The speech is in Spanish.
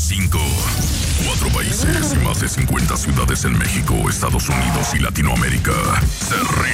5. 4 países y más de 50 ciudades en México, Estados Unidos y Latinoamérica se